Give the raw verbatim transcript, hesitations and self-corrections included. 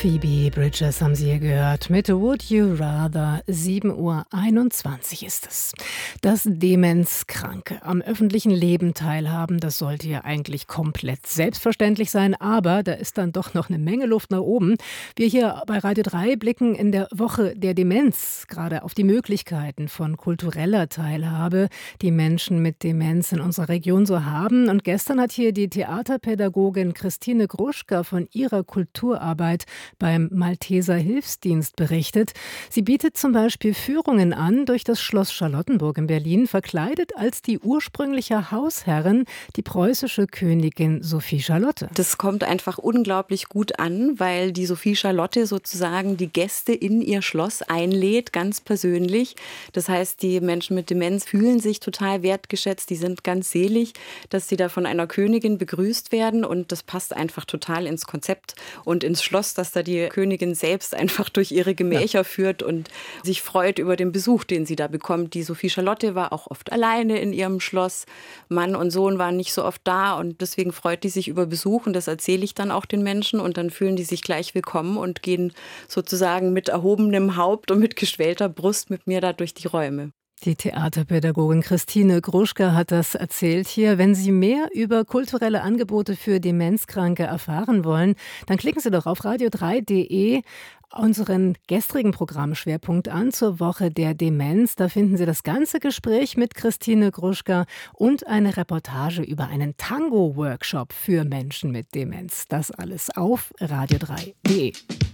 Phoebe Bridgers haben Sie hier gehört mit Would You Rather. sieben Uhr einundzwanzig ist es. Dass Demenzkranke am öffentlichen Leben teilhaben, das sollte ja eigentlich komplett selbstverständlich sein, aber da ist dann doch noch eine Menge Luft nach oben. Wir hier bei Radio drei blicken in der Woche der Demenz gerade auf die Möglichkeiten von kultureller Teilhabe, die Menschen mit Demenz in unserer Region so haben. Und gestern hat hier die Theaterpädagogin Christine Gruschka von ihrer Kulturarbeit beim Malteser Hilfsdienst berichtet. Sie bietet zum Beispiel Führungen an durch das Schloss Charlottenburg in Berlin, verkleidet als die ursprüngliche Hausherrin, die preußische Königin Sophie Charlotte. Das kommt einfach unglaublich gut an, weil die Sophie Charlotte sozusagen die Gäste in ihr Schloss einlädt, ganz persönlich. Das heißt, die Menschen mit Demenz fühlen sich total wertgeschätzt, die sind ganz selig, dass sie da von einer Königin begrüßt werden, und das passt einfach total ins Konzept und ins Schloss, dass da die Königin selbst einfach durch ihre Gemächer ja. führt und sich freut über den Besuch, den sie da bekommt. Die Sophie Charlotte war auch oft alleine in ihrem Schloss. Mann und Sohn waren nicht so oft da, und deswegen freut die sich über Besuch, und das erzähle ich dann auch den Menschen, und dann fühlen die sich gleich willkommen und gehen sozusagen mit erhobenem Haupt und mit geschwellter Brust mit mir da durch die Räume. Die Theaterpädagogin Christine Gruschka hat das erzählt hier. Wenn Sie mehr über kulturelle Angebote für Demenzkranke erfahren wollen, dann klicken Sie doch auf radio drei punkt de unseren gestrigen Programmschwerpunkt an zur Woche der Demenz. Da finden Sie das ganze Gespräch mit Christine Gruschka und eine Reportage über einen Tango-Workshop für Menschen mit Demenz. Das alles auf radio drei punkt de.